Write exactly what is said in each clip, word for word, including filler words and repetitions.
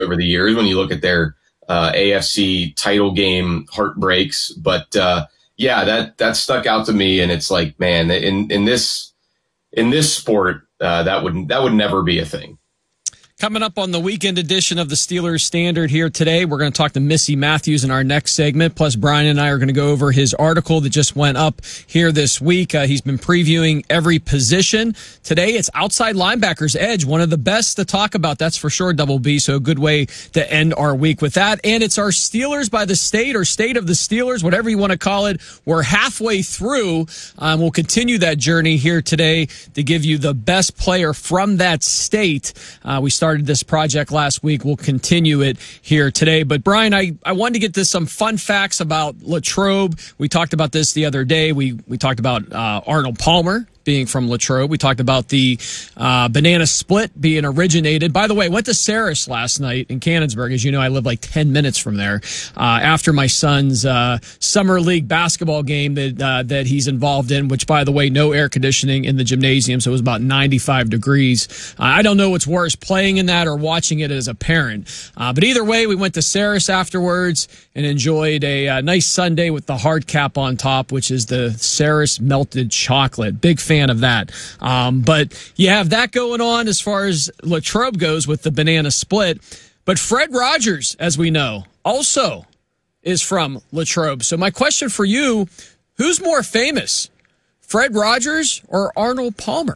over the years when you look at their uh, A F C title game heartbreaks. But uh, yeah, that that stuck out to me, and it's like, man, in in this in this sport, uh, that would that would never be a thing. Coming up on the weekend edition of the Steelers Standard here today, we're going to talk to Missy Matthews in our next segment. Plus, Brian and I are going to go over his article that just went up here this week. Uh, he's been previewing every position. Today, it's outside linebackers edge, one of the best to talk about, that's for sure, Double B. So a good way to end our week with that. And it's our Steelers by the state or state of the Steelers, whatever you want to call it. We're halfway through. Um, we'll continue that journey here today to give you the best player from that state. Uh, we started this project last week. We'll continue it here today. But Brian, I, I wanted to get to some fun facts about Latrobe. We talked about this the other day. We we talked about uh, Arnold Palmer being from Latrobe. We talked about the uh, banana split being originated. By the way, I went to Saris last night in Canonsburg. As you know, I live like ten minutes from there. Uh, after my son's uh, summer league basketball game that uh, that he's involved in, which, by the way, no air conditioning in the gymnasium, so it was about ninety-five degrees. Uh, I don't know what's worse, playing in that or watching it as a parent. Uh, but either way, we went to Saris afterwards and enjoyed a, a nice sundae with the hard cap on top, which is the Saris melted chocolate. Big fan of that. Um, but you have that going on as far as Latrobe goes with the banana split. But Fred Rogers, as we know, also is from Latrobe. So my question for you, who's more famous, Fred Rogers or Arnold Palmer?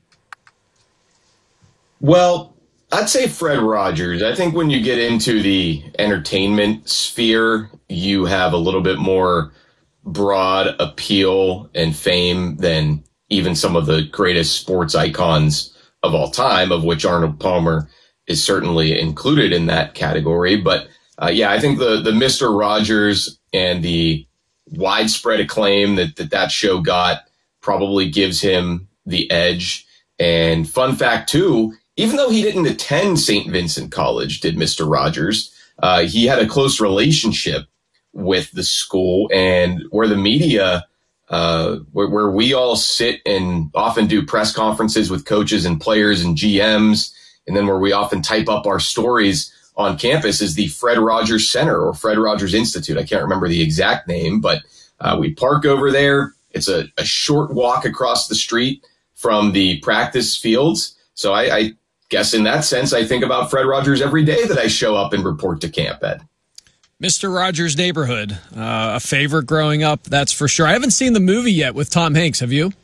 Well, I'd say Fred Rogers. I think when you get into the entertainment sphere, you have a little bit more broad appeal and fame than even some of the greatest sports icons of all time, of which Arnold Palmer is certainly included in that category. But uh, yeah, I think the the Mister Rogers and the widespread acclaim that, that that show got probably gives him the edge. And fun fact, too, even though he didn't attend Saint Vincent College, did Mister Rogers, uh, he had a close relationship with the school, and where the media, uh, where, where we all sit and often do press conferences with coaches and players and G Ms, and then where we often type up our stories on campus is the Fred Rogers Center or Fred Rogers Institute. I can't remember the exact name, but uh, we park over there. It's a, a short walk across the street from the practice fields. So I, I guess in that sense, I think about Fred Rogers every day that I show up and report to camp, Ed. Mister Rogers' Neighborhood, uh, a favorite growing up, that's for sure. I haven't seen the movie yet with Tom Hanks. Have you?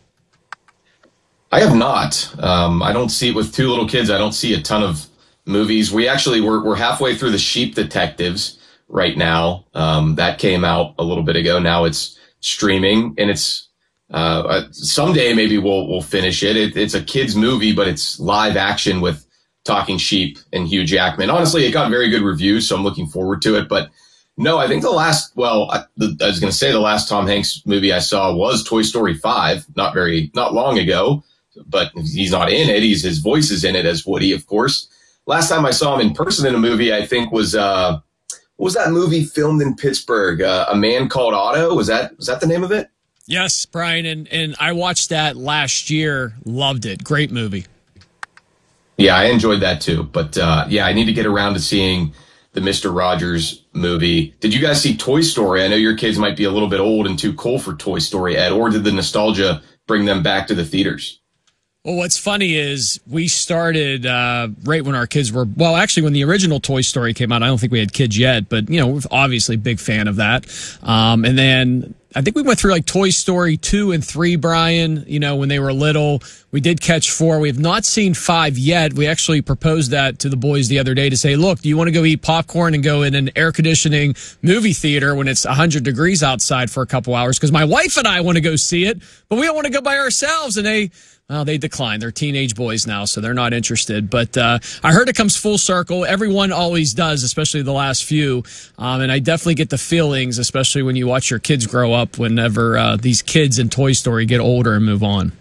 I have not. Um, I don't see it with two little kids. I don't see a ton of movies. We actually, we're, we're halfway through The Sheep Detectives right now. Um, that came out a little bit ago. Now it's streaming, and it's uh, someday maybe we'll we'll finish it. it. It's a kid's movie, but it's live action with talking sheep and Hugh Jackman. Honestly, it got very good reviews, so I'm looking forward to it. But no, I think the last, well, I, the, I was going to say the last Tom Hanks movie I saw was Toy Story five, not very, not long ago, but he's not in it. He's, his voice is in it as Woody, of course. Last time I saw him in person in a movie, I think was, uh, what was that movie filmed in Pittsburgh? Uh, A Man Called Otto? Was that, was that the name of it? Yes, Brian. And, and I watched that last year. Loved it. Great movie. Yeah, I enjoyed that too. But uh, yeah, I need to get around to seeing the Mister Rogers movie. Did you guys see Toy Story? I know your kids might be a little bit old and too cool for Toy Story, Ed, or did the nostalgia bring them back to the theaters? Well, what's funny is we started uh, right when our kids were, well, actually when the original Toy Story came out. I don't think we had kids yet, but, you know, we're obviously a big fan of that. Um, and then I think we went through like Toy Story two and three, Brian, you know, when they were little. We did catch four. We have not seen five yet. We actually proposed that to the boys the other day to say, look, do you want to go eat popcorn and go in an air conditioning movie theater when it's one hundred degrees outside for a couple hours? Because my wife and I want to go see it, but we don't want to go by ourselves. And they, well, they declined. They're teenage boys now, so they're not interested. But uh, I heard it comes full circle. Everyone always does, especially the last few. Um, and I definitely get the feelings, especially when you watch your kids grow up, whenever uh, these kids in Toy Story get older and move on.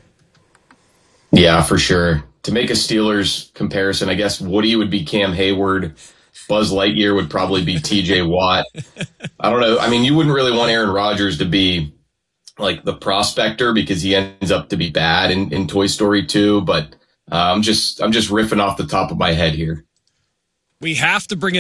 Yeah, for sure. To make a Steelers comparison, I guess Woody would be Cam Hayward. Buzz Lightyear would probably be T J Watt. I don't know. I mean, you wouldn't really want Aaron Rodgers to be like the prospector because he ends up to be bad in, in Toy Story two. But uh, I'm just I'm just riffing off the top of my head here. We have to bring it